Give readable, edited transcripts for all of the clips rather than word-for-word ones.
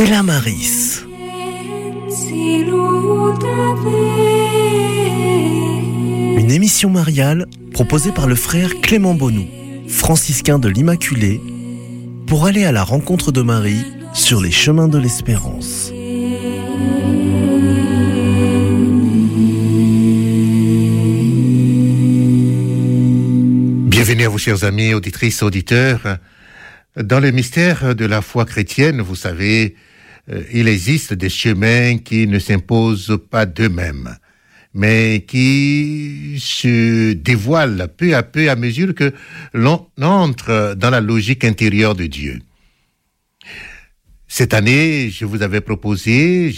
Stella Maris. Une émission mariale proposée par le frère Clément Bonou, franciscain de l'Immaculée, pour aller à la rencontre de Marie sur les chemins de l'espérance. Bienvenue à vous, chers amis, auditrices, auditeurs. Dans le mystère de la foi chrétienne, vous savez, il existe des chemins qui ne s'imposent pas d'eux-mêmes, mais qui se dévoilent peu à peu à mesure que l'on entre dans la logique intérieure de Dieu. Cette année, j'ai proposé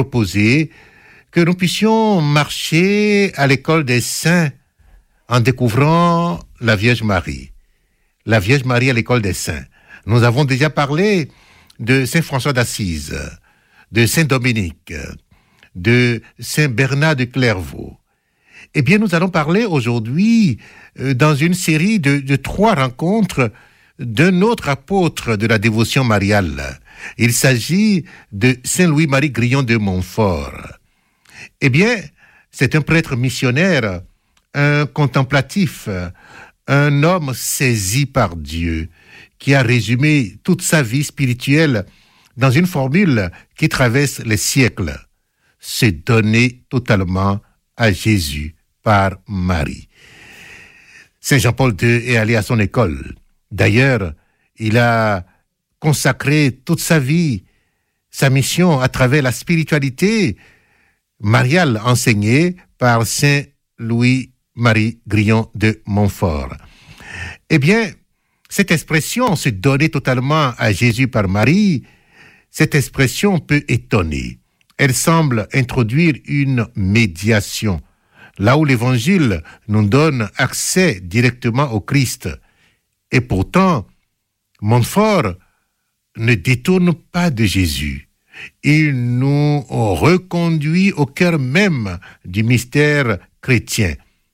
que nous puissions marcher à l'école des saints en découvrant la Vierge Marie. La Vierge Marie à l'école des saints. Nous avons déjà parlé de Saint François d'Assise, de Saint Dominique, de Saint Bernard de Clairvaux. Eh bien, nous allons parler aujourd'hui, dans une série de 3 rencontres, d'un autre apôtre de la dévotion mariale. Il s'agit de Saint Louis-Marie Grillon de Montfort. Eh bien, c'est un prêtre missionnaire, un contemplatif, un homme saisi par Dieu, qui a résumé toute sa vie spirituelle dans une formule qui traverse les siècles: se donner totalement à Jésus par Marie. Saint Jean-Paul II est allé à son école. D'ailleurs, il a consacré toute sa vie, sa mission à travers la spiritualité mariale enseignée par Saint Louis-Marie Grillon de Montfort. Eh bien, cette expression, se donner totalement à Jésus par Marie, cette expression peut étonner. Elle semble introduire une médiation, là où l'Évangile nous donne accès directement au Christ. Et pourtant, Montfort ne détourne pas de Jésus. Il nous reconduit au cœur même du mystère chrétien.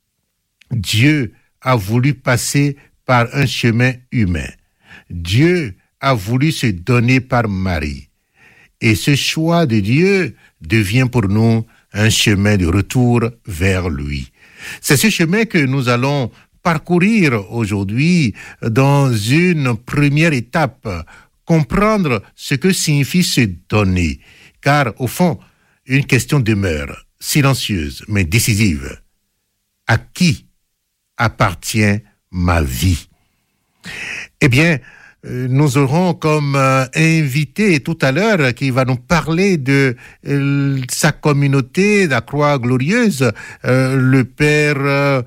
Dieu a voulu passer par un chemin humain. Dieu a voulu se donner par Marie. Et ce choix de Dieu devient pour nous un chemin de retour vers lui. C'est ce chemin que nous allons parcourir aujourd'hui dans une première étape, comprendre ce que signifie se donner. Car au fond, une question demeure, silencieuse mais décisive. À qui appartient ma vie? Eh bien, nous aurons comme invité tout à l'heure qui va nous parler de sa communauté, la Croix Glorieuse, le père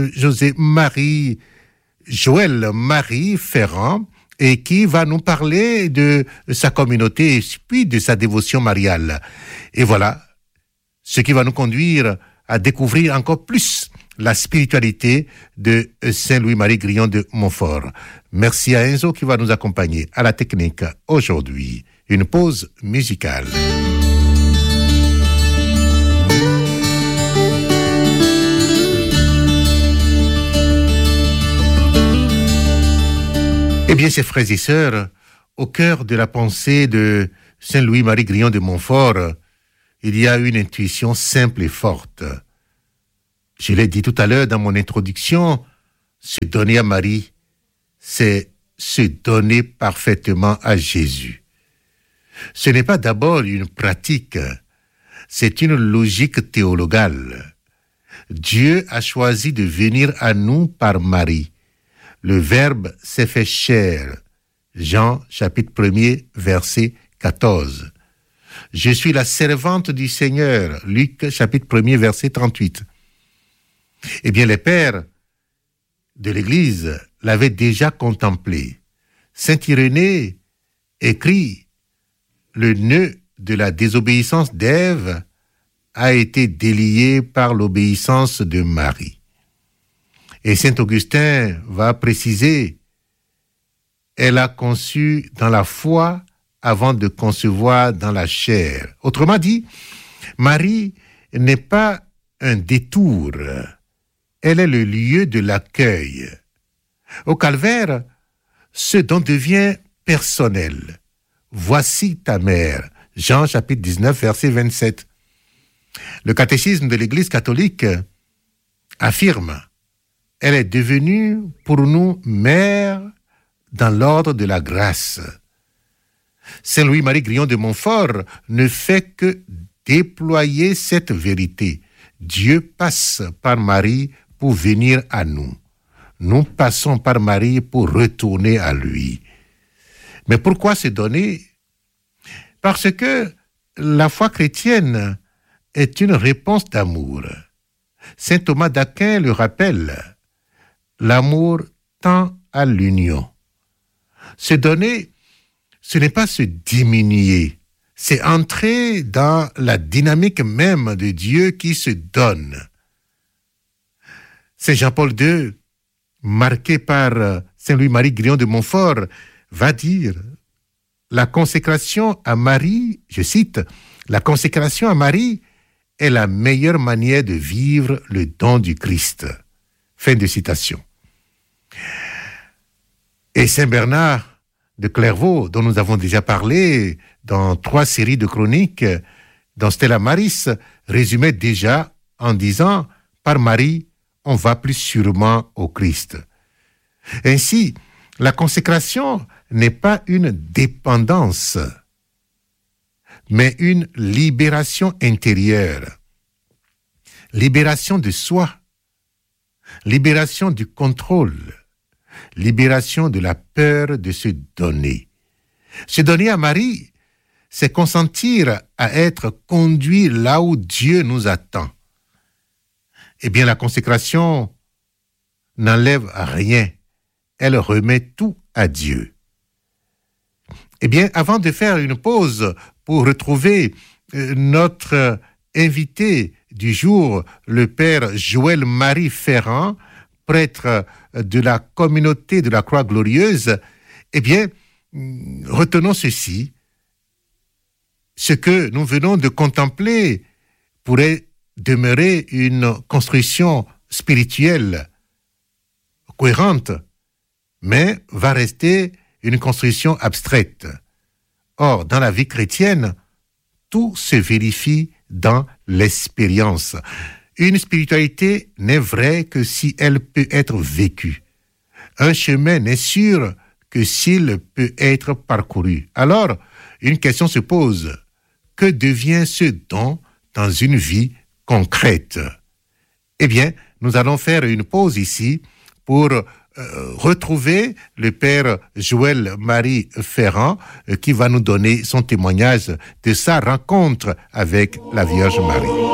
Joël Marie Ferrand, et qui va nous parler de sa communauté puis de sa dévotion mariale. Et voilà ce qui va nous conduire à découvrir encore plus la spiritualité de Saint Louis-Marie Grillon de Montfort. Merci à Enzo qui va nous accompagner à la technique aujourd'hui. Une pause musicale. Eh bien, chers frères et sœurs, au cœur de la pensée de Saint Louis-Marie Grillon de Montfort, il y a une intuition simple et forte. Je l'ai dit tout à l'heure dans mon introduction, se donner à Marie, c'est se donner parfaitement à Jésus. Ce n'est pas d'abord une pratique, c'est une logique théologale. Dieu a choisi de venir à nous par Marie. Le Verbe s'est fait chair. Jean, chapitre 1er, verset 14. Je suis la servante du Seigneur. Luc, chapitre 1er, verset 38. Eh bien, les pères de l'Église l'avaient déjà contemplé. Saint Irénée écrit « Le nœud de la désobéissance d'Ève a été délié par l'obéissance de Marie. » Et Saint Augustin va préciser « Elle a conçu dans la foi avant de concevoir dans la chair. » Autrement dit, Marie n'est pas un détour. Elle est le lieu de l'accueil. Au calvaire, ce don devient personnel. voici ta mère. Jean chapitre 19, verset 27. Le catéchisme de l'Église catholique affirme, elle est devenue pour nous mère dans l'ordre de la grâce. Saint Louis-Marie Grillon de Montfort ne fait que déployer cette vérité. Dieu passe par Marie pour venir à nous. Nous passons par Marie pour retourner à lui. Mais pourquoi se donner? Parce que la foi chrétienne est une réponse d'amour. Saint Thomas d'Aquin le rappelle. L'amour tend à l'union. Se donner, ce n'est pas se diminuer, c'est entrer dans la dynamique même de Dieu qui se donne. Saint Jean-Paul II, marqué par Saint Louis-Marie Grillon de Montfort, va dire la consécration à Marie, je cite, la consécration à Marie est la meilleure manière de vivre le don du Christ. Fin de citation. Et Saint Bernard de Clairvaux, dont nous avons déjà parlé dans 3 séries de chroniques, dans Stella Maris, résumait déjà en disant « Par Marie, on va plus sûrement au Christ ». Ainsi, la consécration n'est pas une dépendance, mais une libération intérieure, libération de soi, libération du contrôle, libération de la peur de se donner. Se donner à Marie, c'est consentir à être conduit là où Dieu nous attend. Eh bien, la consécration n'enlève rien. Elle remet tout à Dieu. Eh bien, avant de faire une pause pour retrouver notre invité du jour, le père Joël-Marie Ferrand, prêtre de la communauté de la Croix Glorieuse, eh bien, retenons ceci. Ce que nous venons de contempler pourrait demeurer une construction spirituelle cohérente, mais va rester une construction abstraite. Or, dans la vie chrétienne, tout se vérifie dans l'expérience. Une spiritualité n'est vraie que si elle peut être vécue. Un chemin n'est sûr que s'il peut être parcouru. Alors, une question se pose. Que devient ce don dans une vie concrète? Eh bien, nous allons faire une pause ici pour retrouver le père Joël-Marie Ferrand qui va nous donner son témoignage de sa rencontre avec la Vierge Marie.